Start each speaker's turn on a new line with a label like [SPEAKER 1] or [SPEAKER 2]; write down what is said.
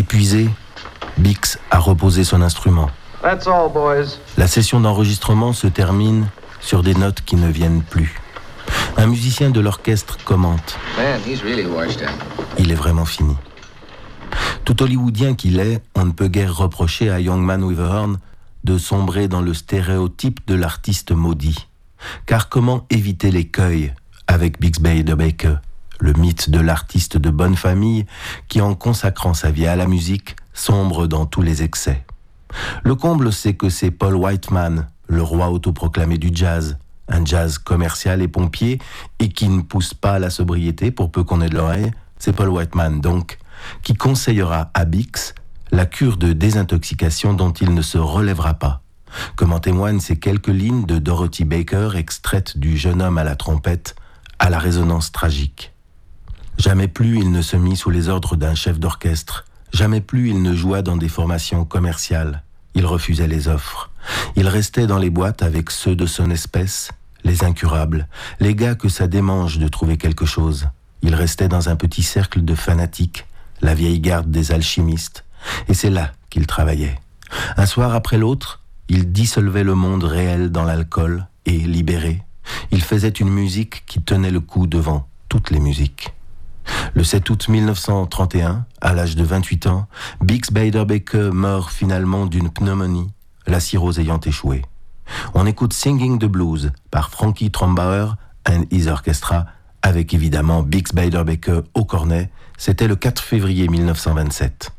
[SPEAKER 1] Épuisé, Bix a reposé son instrument.
[SPEAKER 2] That's all, boys.
[SPEAKER 1] La session d'enregistrement se termine sur des notes qui ne viennent plus. Un musicien de l'orchestre commente.
[SPEAKER 2] Man, he's really washed out.
[SPEAKER 1] Il est vraiment fini. Tout hollywoodien qu'il est, on ne peut guère reprocher à Young Man with a Horn de sombrer dans le stéréotype de l'artiste maudit. Car comment éviter l'écueil avec Bix Beiderbecke, le mythe de l'artiste de bonne famille qui, en consacrant sa vie à la musique, sombre dans tous les excès. Le comble, c'est que c'est Paul Whiteman, le roi autoproclamé du jazz, un jazz commercial et pompier et qui ne pousse pas à la sobriété pour peu qu'on ait de l'oreille. C'est Paul Whiteman, donc, qui conseillera à Bix la cure de désintoxication dont il ne se relèvera pas, comme en témoignent ces quelques lignes de Dorothy Baker extraites du Jeune homme à la trompette à la résonance tragique. Jamais plus il ne se mit sous les ordres d'un chef d'orchestre, jamais plus il ne joua dans des formations commerciales, il refusait les offres, il restait dans les boîtes avec ceux de son espèce, les incurables, les gars que ça démange de trouver quelque chose. Il restait dans un petit cercle de fanatiques, la vieille garde des alchimistes, et c'est là qu'il travaillait. Un soir après l'autre, il dissolvait le monde réel dans l'alcool et, libéré, il faisait une musique qui tenait le coup devant toutes les musiques. Le 7 août 1931, à l'âge de 28 ans, Bix Beiderbecke meurt finalement d'une pneumonie, la cirrhose ayant échoué. On écoute Singing the Blues par Frankie Trombauer and His Orchestra, avec évidemment Bix Beiderbecke au cornet. C'était le 4 février 1927.